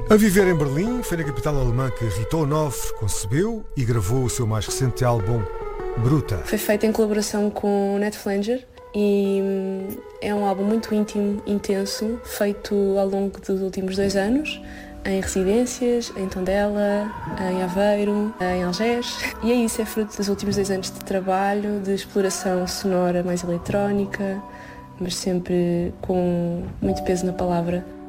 A viver em Berlim, foi na capital alemã que Rita Onofre concebeu e gravou o seu mais recente álbum, Bruta. Foi feito em colaboração com o Ned Flanger e é um álbum muito íntimo, intenso, feito ao longo dos últimos 2 anos, em residências, em Tondela, em Aveiro, em Algés. E é isso, é fruto dos últimos 2 anos de trabalho, de exploração sonora mais eletrónica, mas sempre com muito peso na palavra.